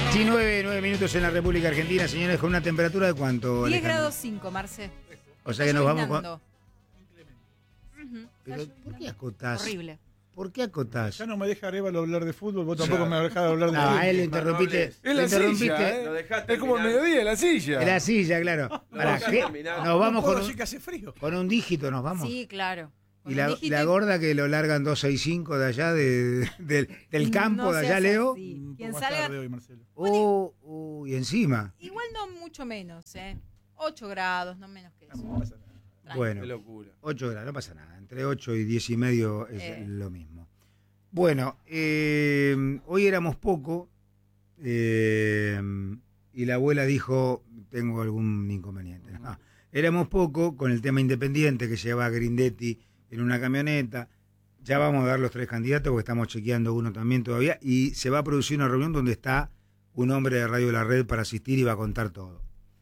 19, 9 minutos en la República Argentina, señores, con una temperatura de ¿cuánto? 10 Alejandro? grados 5, Marce. O sea que nos vamos con... Ujú. Pero, ¿por qué acotás? Horrible. ¿Por qué acotás? Ya no me deja Arevalo hablar de fútbol, vos tampoco me dejás hablar de No, fútbol. a él lo interrumpiste. Es lo la interrumpiste. silla, Lo dejaste Es como el terminar. mediodía, la silla. En la silla, claro. ¿Para dejaste qué? terminar. Nos vamos puedo con decir un, que hace frío. con un dígito, nos vamos. Sí, claro. Y la gorda que lo largan 265 de allá, del campo No de allá, seas Leo. así. Un Quien poco más salga, tarde hoy, Marcelo. Y encima. igual no mucho menos, 8 grados, no menos que eso. No pasa nada. Bueno, Qué locura. 8 grados, no pasa nada. Entre 8 y 10 y medio es lo mismo. Bueno, hoy éramos poco y la abuela dijo, tengo algún inconveniente. No, éramos poco con el tema independiente que llevaba a Grindetti en una camioneta. Ya vamos a dar los 3 candidatos porque estamos chequeando uno también todavía y se va a producir una reunión donde está un hombre de Radio La Red para asistir y va a contar todo.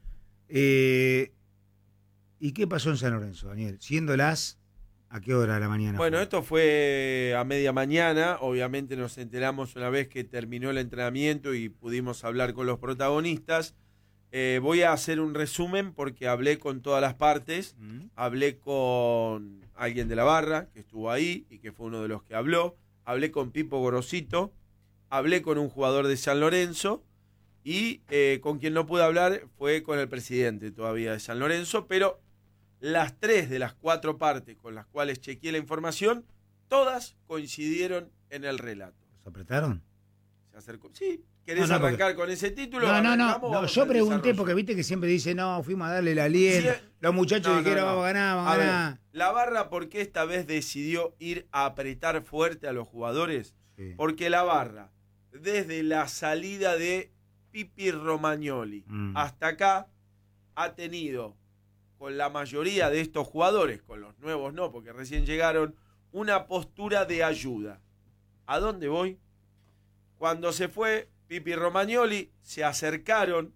¿Y qué pasó en San Lorenzo, Daniel? ¿A qué hora de la mañana? Bueno, fue? esto fue a media mañana. Obviamente nos enteramos una vez que terminó el entrenamiento y pudimos hablar con los protagonistas. Voy a hacer un resumen porque hablé con todas las partes. Hablé con alguien de la barra que estuvo ahí y que fue uno de los que habló. Hablé con Pipo Gorosito. Hablé con un jugador de San Lorenzo. Y con quien no pude hablar fue con el presidente todavía de San Lorenzo, pero las 3 de las 4 partes con las cuales chequeé la información, todas coincidieron en el relato. ¿Se apretaron? Se acercó. Sí, ¿querés No, arrancar con ese título? No, Arrancamos, yo vamos al pregunté desarrollo. porque viste que siempre dice, no, fuimos a darle el aliento. Sí, Los muchachos no, dijeron, no. vamos a ganar, vamos a A ver, ganar. la barra, ¿por qué esta vez decidió ir a apretar fuerte a los jugadores? Sí. Porque la barra, desde la salida de Pipi Romagnoli hasta acá, ha tenido con la mayoría de estos jugadores, con los nuevos no, porque recién llegaron, una postura de ayuda. ¿A dónde voy? Cuando se fue Pipi Romagnoli, se acercaron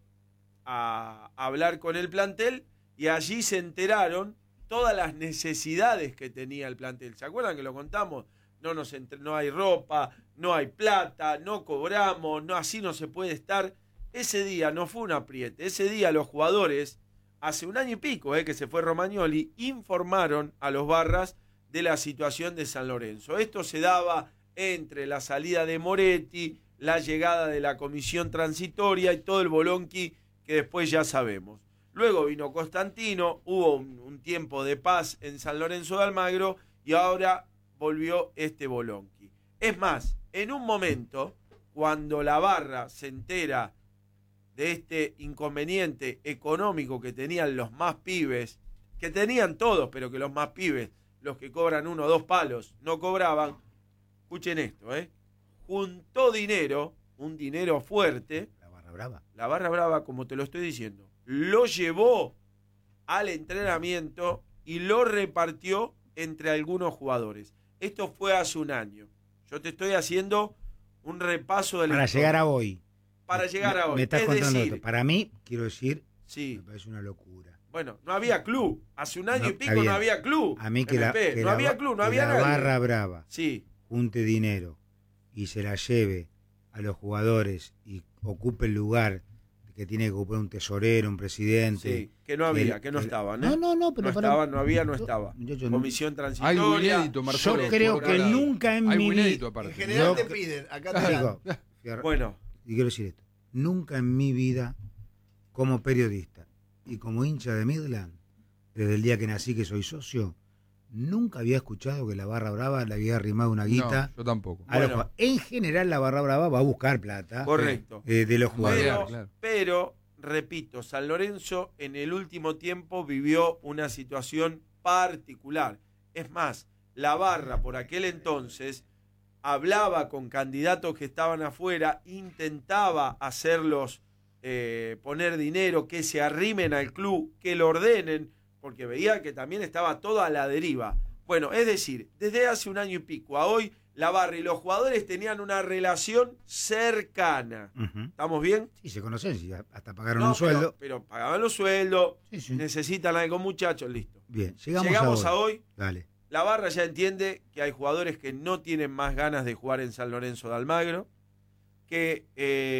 a hablar con el plantel y allí se enteraron todas las necesidades que tenía el plantel. ¿Se acuerdan que lo contamos? No hay ropa, no hay plata, no cobramos, no, así no se puede estar. Ese día no fue un apriete, ese día los jugadores, hace un año y pico que se fue Romagnoli, informaron a los barras de la situación de San Lorenzo. Esto se daba entre la salida de Moretti, la llegada de la comisión transitoria y todo el bolonqui que después ya sabemos. Luego vino Constantino, hubo un tiempo de paz en San Lorenzo de Almagro y ahora volvió este bolonqui. Es más, en un momento, cuando la barra se entera de este inconveniente económico que tenían los más pibes, que tenían todos, pero que los más pibes, los que cobran 1 o 2 palos, no cobraban, escuchen esto, juntó dinero, un dinero fuerte, la barra brava, como te lo estoy diciendo, lo llevó al entrenamiento y lo repartió entre algunos jugadores. Esto fue hace un año. Yo te estoy haciendo un repaso de la Para historia. llegar a hoy. Para llegar a hoy. Me estás Es contando decir, esto. Para mí, quiero decir, sí. me parece una locura. Bueno, no había club. Hace un año No, y pico está bien. no había club. A mí que MP. que no había club, no que había la nadie. barra brava Sí. junte dinero y se la lleve a los jugadores y ocupe el lugar que tiene que ocupar un tesorero, un presidente. Sí, que no había, que no estaban. No, pero no para- estaban, no había, no estaba. Muchacho, Comisión Algo transitoria. inédito, Marcelo. Yo creo por que ahora. nunca en mi Algo vida. inédito, aparte. En general Yo te que- piden, acá te dan. Digo, Bueno, y quiero decir esto, nunca en mi vida, como periodista y como hincha de Midland, desde el día que nací que soy socio, nunca había escuchado que la barra brava le había arrimado una guita. No, yo tampoco. a los Bueno. jugadores. En general la barra brava va a buscar plata correcto. de los jugadores. Pero, Claro. pero, repito, San Lorenzo en el último tiempo vivió una situación particular. Es más, la barra por aquel entonces hablaba con candidatos que estaban afuera, intentaba hacerlos poner dinero, que se arrimen al club, que lo ordenen, porque veía que también estaba todo a la deriva. Bueno, es decir, desde hace un año y pico a hoy, la barra y los jugadores tenían una relación cercana. Ujú. ¿Estamos bien? Sí, se conocen, sí, hasta pagaron No, un sueldo. Pero pagaban los sueldos, Sí, sí. necesitan algo, muchachos, listo. Bien, Llegamos a hoy. Dale. La barra ya entiende que hay jugadores que no tienen más ganas de jugar en San Lorenzo de Almagro, que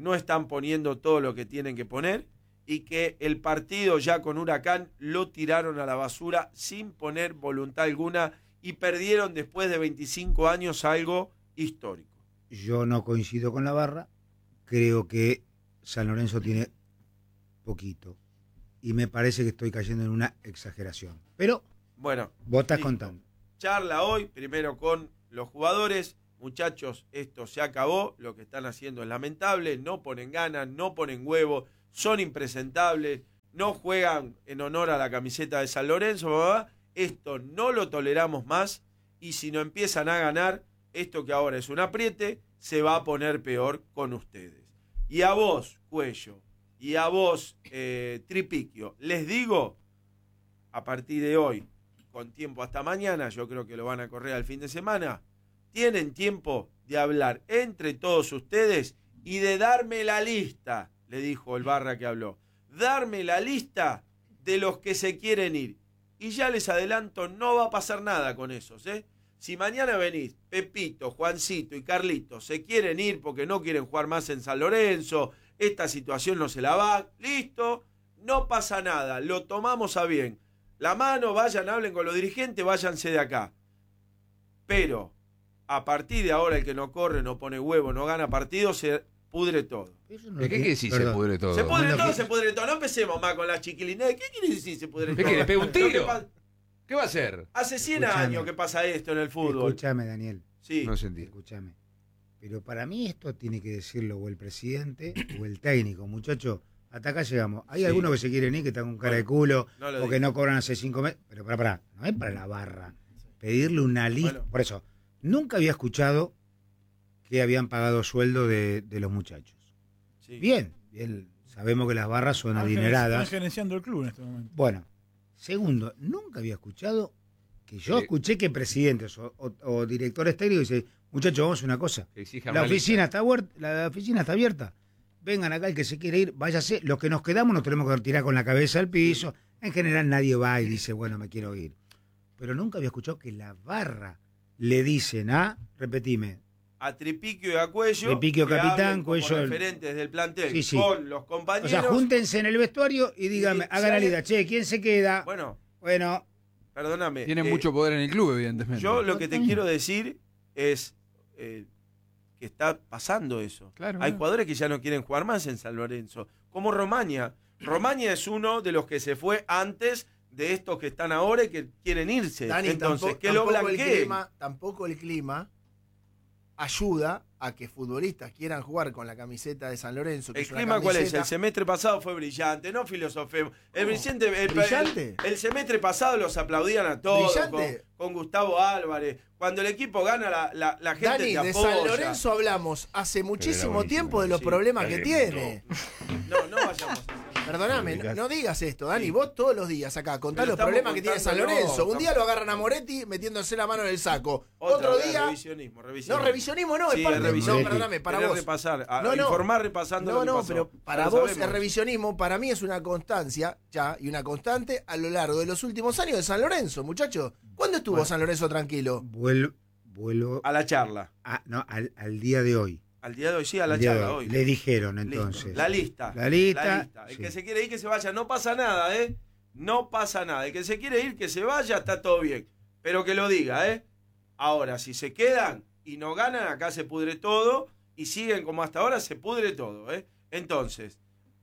no están poniendo todo lo que tienen que poner y que el partido ya con Huracán lo tiraron a la basura sin poner voluntad alguna y perdieron después de 25 años algo histórico. Yo no coincido con la barra, creo que San Lorenzo tiene poquito y me parece que estoy cayendo en una exageración. Pero bueno, vos estás listo. contando. Charla hoy, primero con los jugadores. Muchachos, esto se acabó, lo que están haciendo es lamentable, no ponen ganas, no ponen huevo, son impresentables, no juegan en honor a la camiseta de San Lorenzo, ¿verdad? Esto no lo toleramos más y si no empiezan a ganar, esto que ahora es un apriete, se va a poner peor con ustedes. Y a vos, Cuello, y a vos, Tripiquio, les digo, a partir de hoy, con tiempo hasta mañana, yo creo que lo van a correr al fin de semana, tienen tiempo de hablar entre todos ustedes y de darme la lista, le dijo el Barra que habló, darme la lista de los que se quieren ir. Y ya les adelanto, no va a pasar nada con esos, ¿eh? Si mañana venís, Pepito, Juancito y Carlito se quieren ir porque no quieren jugar más en San Lorenzo, esta situación no se la va, listo, no pasa nada, lo tomamos a bien. La mano, vayan, hablen con los dirigentes, váyanse de acá. Pero a partir de ahora el que no corre, no pone huevo, no gana partido, se pudre todo. ¿Qué quiere decir se pudre todo? Se pudre todo. No empecemos más con las chiquilinas. ¿Qué quiere decir se pudre ¿Qué todo? quiere? ¿Pega un tiro? Lo que ¿Qué va a hacer? hace 100 Escuchame. años que pasa esto en el fútbol. Escúchame, Daniel. Sí. No se entiende. Escúchame. Pero para mí esto tiene que decirlo o el presidente o el técnico. Muchachos, hasta acá llegamos. Hay Sí. algunos que se quieren ir, que están con cara de Bueno, culo, no lo o que digas. no cobran hace 5 meses. Pero pará, no es para la barra. Pedirle una lista. Bueno. Por eso, nunca había escuchado que habían pagado sueldo de los muchachos. Sí. Bien, sabemos que las barras son adineradas. Están gerenciando el club en este momento. Bueno, segundo, nunca había escuchado que yo Sí. escuché que presidentes o directores técnicos dicen, muchachos, vamos a hacer una cosa. Que exijan La una oficina está abierta. Vengan acá, el que se quiere ir, váyase. Los que nos quedamos nos tenemos que tirar con la cabeza al piso. En general nadie va y dice, bueno, me quiero ir. Pero nunca había escuchado que la barra le dicen repetime, A Tripiquio y a Cuello. Tripiquio, que capitán, hablen como Cuello, referentes del plantel Sí, sí. con los o compañeros. sea, júntense en el vestuario y díganme, Y hagan la sale- lista. Che, ¿quién se queda? Bueno, Bueno, perdóname. Tienen mucho poder en el club, evidentemente. Yo lo que te quiero decir es que está pasando eso. Claro, Hay claro. jugadores que ya no quieren jugar más en San Lorenzo. Como Romaña. Romaña es uno de los que se fue antes de estos que están ahora y que quieren irse. Dani, Entonces, que lo blanqueen. tampoco el clima ayuda a que futbolistas quieran jugar con la camiseta de San Lorenzo. Que ¿El es una clima cuál es? camiseta- El semestre pasado fue brillante, no filosofemos. ¿Brillante? El semestre pasado los aplaudían a todos ¿Brillante? con Gustavo Álvarez. Cuando el equipo gana, la gente Dani, te de apoya. San Lorenzo hablamos hace muchísimo buenísimo, tiempo de los sí. problemas que tiene. No vayamos. Perdóname, no digas esto, Dani. Sí. Vos todos los días acá contás Pero los problemas que tiene estamos San contando, Lorenzo. no, Un día lo agarran a Moretti metiéndose la mano en el saco. Otra Otro vez, día. revisionismo. No, revisionismo no, es Sí, parte es No, revisionismo. perdóname, para Querés vos. repasar, No, no. informar repasando lo que pasó. Pero para Ya lo vos sabemos. el revisionismo para mí es una constancia ya y una constante a lo largo de los últimos años de San Lorenzo, muchachos. ¿Cuándo estuvo Bueno. San Lorenzo tranquilo? vuelvo A la charla. al día de hoy. Al día de hoy, sí, a la Al día de charla hoy. hoy. Le dijeron Listo. entonces. La lista. La lista, El sí. que se quiere ir, que se vaya. No pasa nada, ¿eh? No pasa nada. El que se quiere ir, que se vaya, está todo bien. Pero que lo diga, ¿eh? Ahora, si se quedan y no ganan, acá se pudre todo. Y siguen como hasta ahora, se pudre todo, ¿eh? Entonces.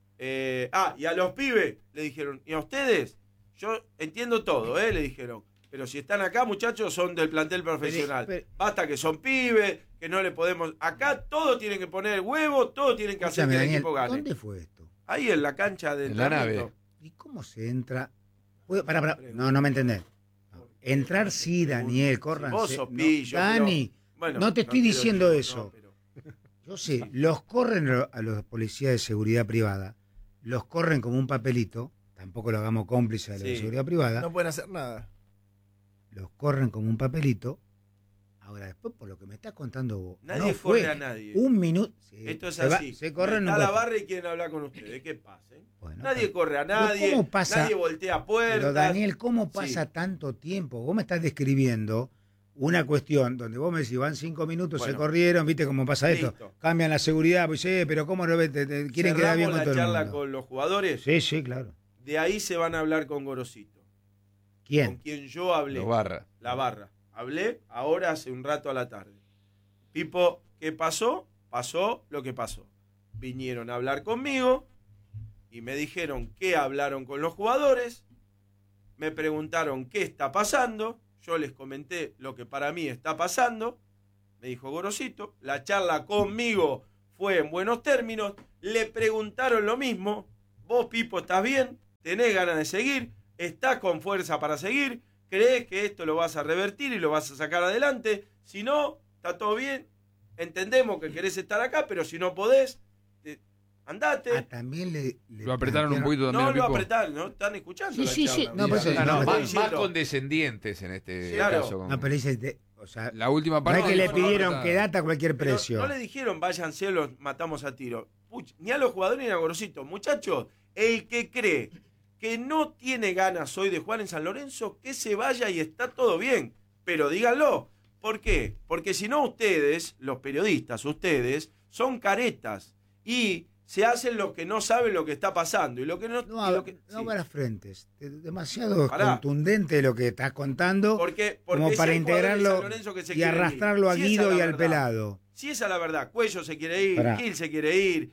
Y a los pibes le dijeron, ¿y a ustedes? Yo entiendo todo, ¿eh? Le dijeron. Pero si están acá, muchachos, son del plantel profesional. Pero- Basta que son pibes, que no le podemos... Acá todos tienen que poner huevo, todos tienen que hacer Escúchame, que el Daniel, equipo gane. ¿dónde fue esto? Ahí en la cancha de En la nave. entrenamiento. ¿Y cómo se entra? Pará. No me entendés. No. Entrar sí, Daniel, córranse. Vos sos No, pillo, Dani, pero- bueno, no te estoy quiero diciendo decir, eso. no, pero- yo sé, los corren a los policías de seguridad privada, los corren como un papelito, tampoco lo hagamos cómplice de los de Sí. seguridad privada, No pueden hacer nada. los corren como un papelito. Ahora, después, por lo que me estás contando vos, Nadie no corre fue a nadie. un minuto. Sí, Esto es se va- así. se corren Está un la poco. barra y quieren hablar con ustedes. ¿Qué pasa? Bueno, Nadie corre a nadie. ¿cómo pasa? Nadie voltea puertas. Pero Daniel, ¿cómo Sí. pasa tanto tiempo? Vos me estás describiendo una cuestión donde vos me decís, van 5 minutos, Bueno. se corrieron, viste cómo pasa esto, Listo. cambian la seguridad, pues pero ¿cómo no ves? Te quieren quedar bien con Cerramos todo la el charla mundo. con los jugadores. Sí, claro. De ahí se van a hablar con Gorosito. Con ¿Quién? quien yo hablé. Los barra. La barra. Hablé ahora hace un rato a la tarde. Pipo, ¿qué pasó? Pasó lo que pasó. Vinieron a hablar conmigo y me dijeron que hablaron con los jugadores. Me preguntaron qué está pasando. Yo les comenté lo que para mí está pasando. Me dijo Gorosito. La charla conmigo fue en buenos términos. Le preguntaron lo mismo. Vos, Pipo, ¿estás bien? ¿Tenés ganas de seguir? ¿Estás con fuerza para seguir? ¿Crees que esto lo vas a revertir y lo vas a sacar adelante? Si no, está todo bien. Entendemos que querés estar acá, pero si no podés, andate. También le Lo apretaron un poquito también No al lo Pipo. apretaron, ¿no? Están escuchando Sí, la sí, sí. charla. No, por eso- No, no, más, diciendo- más condescendientes en este Claro. caso. con- No, pero dice, o sea, La última no parte. es que le no, pidieron no, que data a cualquier Pero precio. no le dijeron, váyanse, los matamos a tiro. Ni a los jugadores ni a Gorosito. Muchachos, el que cree que no tiene ganas hoy de jugar en San Lorenzo, que se vaya y está todo bien. Pero díganlo. ¿Por qué? Porque si no ustedes, los periodistas, ustedes, son caretas y se hacen los que no saben lo que está pasando. Y lo que no... No, y lo que, no sí. para frentes. Demasiado Pará. contundente lo que estás contando Porque como si para hay jugadores de San integrarlo Lorenzo que se y quieren ir. arrastrarlo a Si esa Guido es y la al verdad. pelado. Si esa es la verdad. Cuello se quiere ir, Pará. Gil se quiere ir,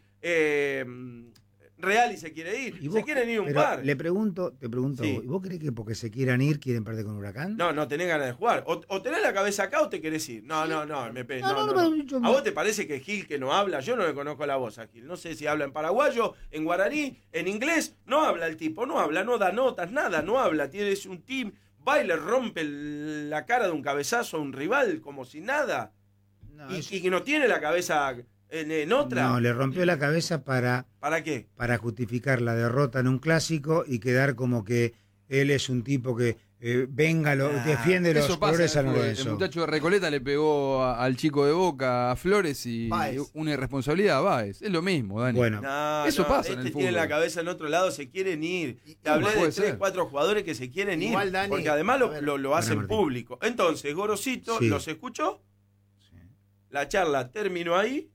Reali se quiere ir. Y Se quieren ir un pero par. te pregunto Sí. a vos, ¿vos crees que porque se quieran ir quieren perder con Huracán? No tenés ganas de jugar. O tenés la cabeza acá o te querés ir. No, MP. No, No. pero yo- ¿A vos te parece que Gil que no habla? Yo no le conozco la voz a Gil. No sé si habla en paraguayo, en guaraní, en inglés. No habla el tipo, no habla, no da notas, nada, no habla. Tienes un team, va y le rompe la cara de un cabezazo a un rival como si nada. No, Y que no tiene la cabeza en otra. no, le rompió la cabeza ¿Para qué? para justificar la derrota en un clásico y quedar como que él es un tipo que defiende los Eso pasa. colores San El Lorenzo. muchacho de Recoleta le pegó al chico de Boca, a Flores, y Báez. una irresponsabilidad a Báez. Es lo mismo, Dani. Bueno, No, Eso pasa en este el tiene fútbol. la cabeza en otro lado, se quieren ir. Y- Te hablé de puede 3, ser. 4 jugadores que se quieren ir. Igual, Dani, porque además a ver. lo hacen Martín. público. Entonces, Gorosito Sí. los escuchó. La charla terminó ahí.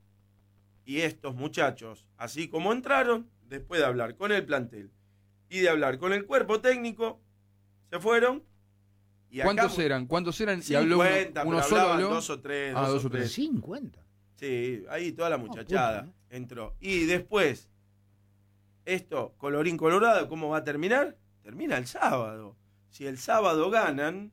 Y estos muchachos, así como entraron, después de hablar con el plantel y de hablar con el cuerpo técnico, se fueron. Y acá- ¿Cuántos eran? Y habló 50, uno pero solo. hablaban Habló. 2 o 3. Ah, 2 o 3. 50. Sí, ahí toda la muchachada puta, entró. Y después, esto, colorín colorado, ¿cómo va a terminar? Termina el sábado. Si el sábado ganan,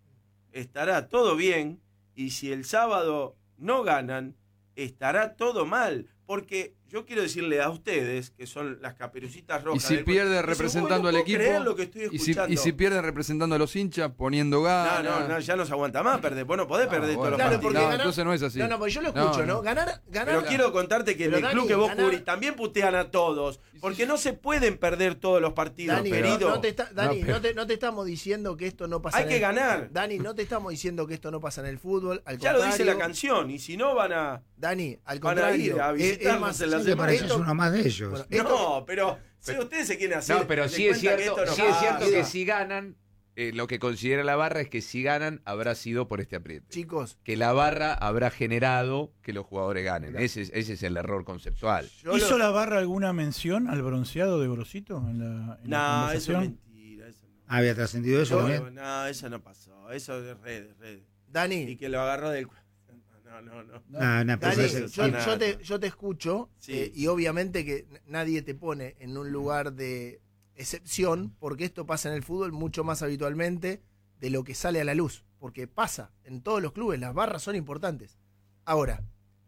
estará todo bien. Y si el sábado no ganan, estará todo mal. Porque yo quiero decirle a ustedes, que son las caperucitas rojas. Y si del- pierde Dicen, representando "Uy, no al puedo equipo. creer lo que estoy Y si, escuchando". y si pierden representando a los hinchas, poniendo ganas. No, ya no se aguanta más perder. Vos no podés perder todos los Claro, partidos. porque No, ganar- entonces no es así. No, porque yo lo escucho, No, ¿no? Ganar. Pero quiero contarte que en Pero, el club Dani, que vos ganar- cubrís también putean a todos. Porque no se pueden perder todos los partidos, Dani, querido. Dani, pero- no te estamos diciendo que esto no pasa Hay en que el- ganar. Dani, no te estamos diciendo que esto no pasa en el fútbol. Al Ya lo contrario, dice la canción. Y si no, van a... Dani, al Van a contrario. ir a visitarnos más, en la Sí, que semana. pareces esto- uno más de ellos. Bueno, esto- No, pero si ustedes se quieren hacer... No, pero de sí es cuenta que cierto, esto no sí es cierto pasa. que si ganan, lo que considera la barra es que si ganan habrá sido por este apriete. Chicos, Que la barra habrá generado que los jugadores ganen. Ese es el error conceptual. yo ¿Hizo lo- la barra alguna mención al bronceado de Gorosito en la No, eso es conversación? mentira. Eso no. ¿Había trascendido eso también? No, eso no pasó. Eso de redes. Y Dani, que lo agarró del... No. Nah, pero Dani, ese- yo te escucho Sí. y obviamente que nadie te pone en un lugar de excepción porque esto pasa en el fútbol mucho más habitualmente de lo que sale a la luz. Porque pasa en todos los clubes, las barras son importantes. Ahora,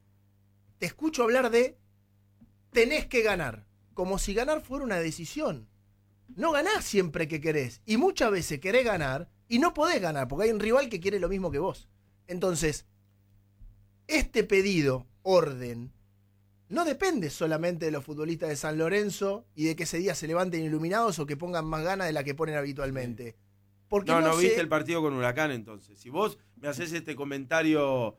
te escucho hablar de tenés que ganar, como si ganar fuera una decisión. No ganás siempre que querés. Y muchas veces querés ganar y no podés ganar porque hay un rival que quiere lo mismo que vos. Entonces, este pedido, orden, no depende solamente de los futbolistas de San Lorenzo y de que ese día se levanten iluminados o que pongan más ganas de la que ponen habitualmente. Porque No sé- viste el partido con Huracán entonces. Si vos me haces este comentario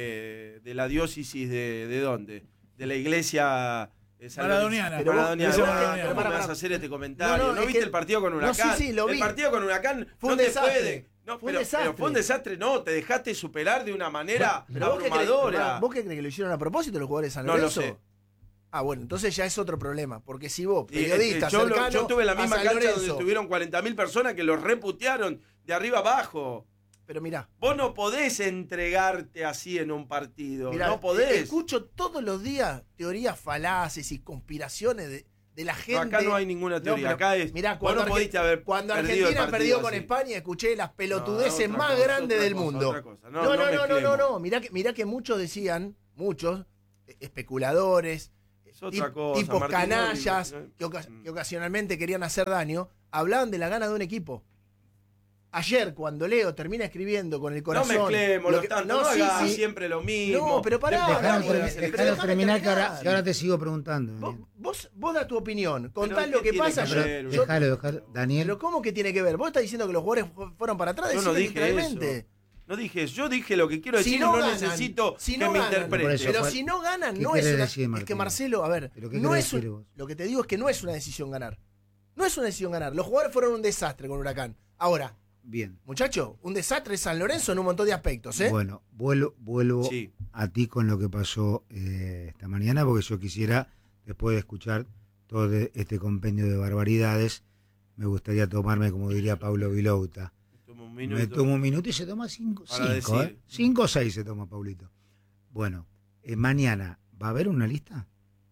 de la diócesis de dónde, de la iglesia San Maradoniana. Lorenzo- Pero vos- Maradoniana. pero vos- ¿Cómo pero me pará, vas a pará. hacer este comentario? No, ¿No es viste que- el partido con No, Huracán? sí, lo vi. El partido con Huracán Fue no un te desastre. pueden. No, Fue un pero desastre. fue un desastre, no, te dejaste superar de una manera Pero abrumadora. ¿Vos qué crees que lo hicieron a propósito los jugadores de San No lo Lorenzo? sé. Ah, bueno, entonces ya es otro problema. Porque si vos, Y, periodista, yo cercano estuve en la a misma San cancha donde Lorenzo, estuvieron 40.000 personas que los reputearon de arriba abajo. Pero mirá, Vos no podés entregarte así en un partido. mirá, no podés. escucho todos los días teorías falaces y conspiraciones de la gente. No, acá no hay ninguna teoría. pero Acá es. mirá, vos no pudiste haber cuando perdido el Argentina partido perdió con así. España, escuché las pelotudeces No, más otra cosa, grandes otra del cosa, mundo. otra cosa. No, mezclemos. no. Mirá que muchos decían, muchos, especuladores, Es otra cosa, tipos Martín, canallas no, que ocasionalmente querían hacer daño, hablaban de la gana de un equipo. Ayer, cuando Leo termina escribiendo con el corazón. No mezclemos los tantos, no sí, hagas sí. siempre lo mismo. No, pero pará, Dejalo Dani, de pero hacer- Dejalo déjame terminar, terminar. que ahora te sigo preguntando. Vos da tu opinión, contá ¿qué lo que tiene pasa. que yo- ver? yo- Déjalo, Daniel. pero ¿cómo que tiene que ver? Vos estás diciendo que los jugadores fueron para atrás. Yo no decime dije literalmente. eso. No dije, yo dije lo que quiero Si decir no y no ganan, necesito si que no me ganan, interprete. Por eso, Pero Juan, si no ganan, ¿qué no es querés una. decir, Es Martín? que Marcelo, a ver, ¿Pero qué no querés es decir vos? lo que te digo es que no es una decisión ganar. No es una decisión ganar. Los jugadores fueron un desastre con Huracán. Ahora, Bien. muchacho, un desastre es San Lorenzo en un montón de aspectos, ¿eh? Bueno, vuelvo Sí. a ti con lo que pasó esta mañana, porque yo quisiera, después de escuchar todo este compendio de barbaridades, me gustaría tomarme, como diría Paulo Vilouta. Tomo un Me minuto. tomo un minuto y se toma cinco, Para decir. 5 o 6 se toma Paulito. Bueno, mañana, ¿va a haber una lista?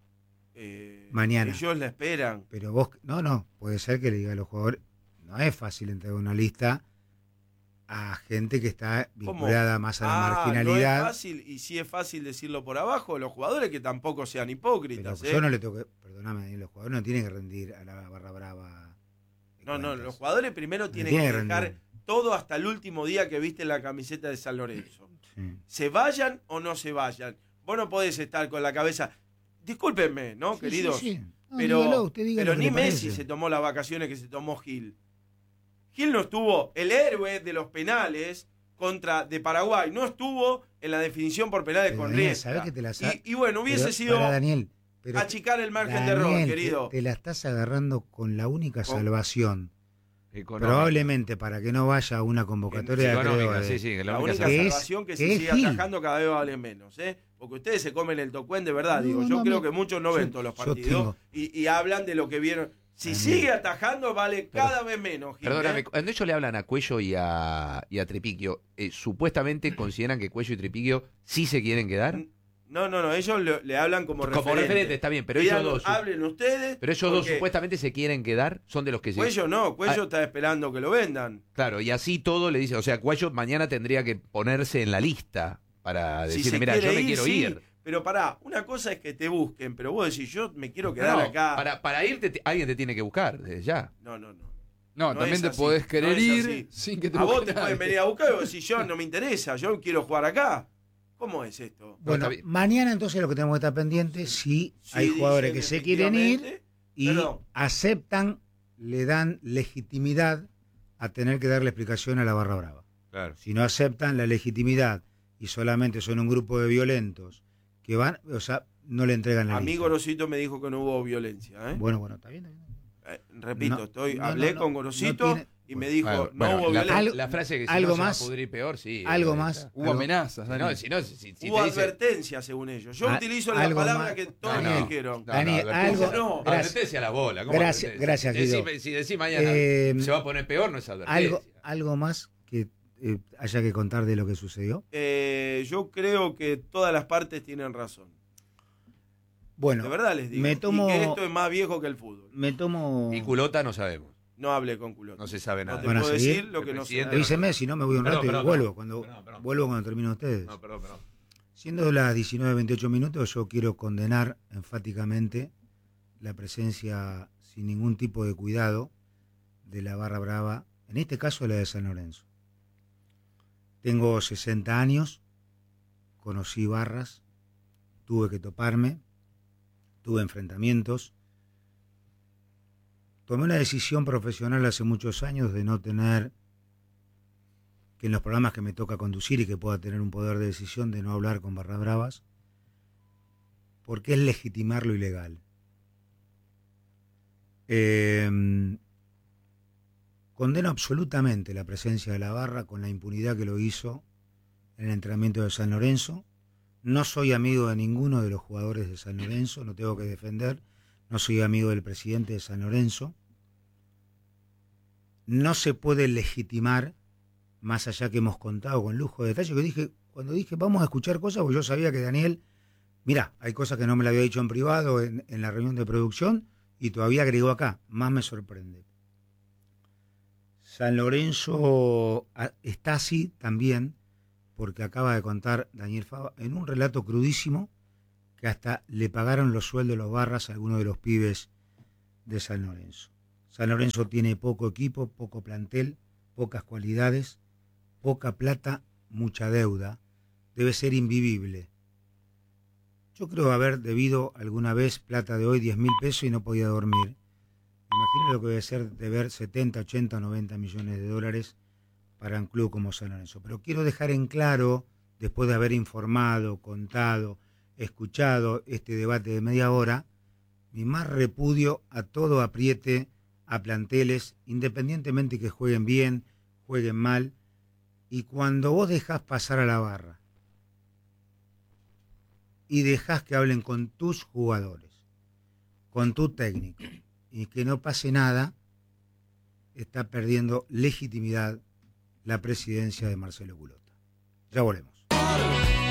Mañana. Ellos la esperan. Pero vos, no, puede ser que le diga a los jugadores, no es fácil entregar una lista a gente que está vinculada más a la marginalidad. No es fácil, y sí es fácil decirlo por abajo, los jugadores que tampoco sean Pero hipócritas. yo no le tengo que, perdóname, Daniel, los jugadores no tienen que rendir a la barra brava. de No, cuentas. los jugadores primero tienen tiene que que dejar rendir. todo hasta el último día que viste la camiseta de San Lorenzo. Sí. Se vayan o no se vayan. Vos no podés estar con la cabeza. Discúlpenme, ¿no, Sí, queridos? sí, sí. No, Pero, dígalo, usted diga pero lo que ni le Messi parece. se tomó las vacaciones que se tomó Gil. Gil no estuvo, el héroe de los penales contra de Paraguay, no estuvo en la definición por penales Pero, con Daniel, Riestra. ¿sabés que te la sa- Y bueno, hubiese Pero, sido pará, Daniel, pero achicar el margen de error, Daniel, querido. te la estás agarrando con la única Con- salvación. Económica. Probablemente para que no vaya a una convocatoria de Económica, sí, sí, que La la única única que es- salvación que que se es sigue Gil. atajando cada vez vale menos, ¿eh? Porque ustedes se comen el tocuen de verdad, digo. No, Yo no, creo no. que muchos no Yo- ven todos los yo partidos tengo- y hablan de lo que vieron. Si Daniel. sigue atajando, vale cada vez menos, Gil, Perdóname, ¿eh? cuando ellos le hablan a Cuello y a Tripiquio, supuestamente consideran que Cuello y Tripiquio sí se quieren quedar. No, ellos le hablan como Como referente, está bien, pero Digan, ellos dos. hablen ustedes. Pero ellos dos porque supuestamente se quieren quedar, son de los que se. Cuello no, Cuello Ah. está esperando que lo vendan. Claro, y así todo le dice, o sea, Cuello mañana tendría que ponerse en la lista para Si decirle, se mira, yo quiere me ir, quiero sí, ir. Pero pará, una cosa es que te busquen, pero vos decís, yo me quiero quedar No, acá. para irte, alguien te tiene que buscar, desde ya. No. No, No también es te así, podés no querer es ir así. sin que te A vos busque te pueden nadie. venir a buscar y vos decís, yo no me interesa, yo quiero jugar acá. ¿Cómo es esto? Bueno, está bien. mañana entonces lo que tenemos que estar pendientes si Sí, hay jugadores dicen que se quieren ir efectivamente, y Perdón. aceptan, le dan legitimidad a tener que darle explicación a la barra brava. Claro. Si no aceptan la legitimidad y solamente son un grupo de violentos que van, o sea, no le entregan la A mí lista. Gorosito me dijo que no hubo violencia. ¿eh? Bueno, está bien. Repito, No, hablé no, con no Gorosito tiene- y me dijo, no Bueno, hubo la, violencia. la frase que si algo no más, se va a pudrir peor, sí. algo está. más. Hubo amenazas, Si Dani. no, si te Hubo dice- advertencia, según ellos. Yo Ah, utilizo la algo palabra más. que todos No, me no. dijeron. Dani, advertencia algo- no. gracias. Advertencia a la bola. ¿cómo Gracias, advertencia? gracias, Guido. Si decís mañana se va a poner peor, no es advertencia. Algo más que haya que contar de lo que sucedió. Yo creo que todas las partes tienen razón. Bueno, De verdad les digo. me tomo- Y que esto es más viejo que el fútbol. me tomo. Y culota no sabemos. No hablé con culota. No se sabe No nada. te ¿Van a puedo seguir? decir lo que El no sé. presidente- Avíseme, si no me voy un Perdón, rato y perdón, vuelvo. perdón. Cuando Perdón. vuelvo cuando terminen ustedes. No, perdón. Siendo las 19:28 minutos, yo quiero condenar enfáticamente la presencia sin ningún tipo de cuidado de la barra brava, en este caso la de San Lorenzo. Tengo 60 años, conocí barras, tuve que toparme, tuve enfrentamientos. Tomé una decisión profesional hace muchos años de no tener, que en los programas que me toca conducir y que pueda tener un poder de decisión, de no hablar con barras bravas, porque es legitimar lo ilegal. condeno absolutamente la presencia de la barra con la impunidad que lo hizo en el entrenamiento de San Lorenzo. No soy amigo de ninguno de los jugadores de San Lorenzo, no tengo que defender. No soy amigo del presidente de San Lorenzo. No se puede legitimar, más allá que hemos contado con lujo de detalle, cuando dije vamos a escuchar cosas, porque yo sabía que Daniel, mirá, hay cosas que no me la había dicho en privado en la reunión de producción, y todavía agregó acá, más me sorprende. San Lorenzo está así también, porque acaba de contar Daniel Fava en un relato crudísimo que hasta le pagaron los sueldos de los barras a algunos de los pibes de San Lorenzo. San Lorenzo tiene poco equipo, poco plantel, pocas cualidades, poca plata, mucha deuda. Debe ser invivible. Yo creo haber debido alguna vez plata de hoy 10.000 pesos y no podía dormir. Imagino lo que debe ser deber 70, 80, 90 millones de dólares para un club como San Lorenzo. Pero quiero dejar en claro, después de haber informado, contado, escuchado este debate de media hora, mi más repudio a todo apriete a planteles, independientemente que jueguen bien, jueguen mal, y cuando vos dejás pasar a la barra y dejás que hablen con tus jugadores, con tu técnico, y que no pase nada, está perdiendo legitimidad la presidencia de Marcelo Culota. Ya volvemos.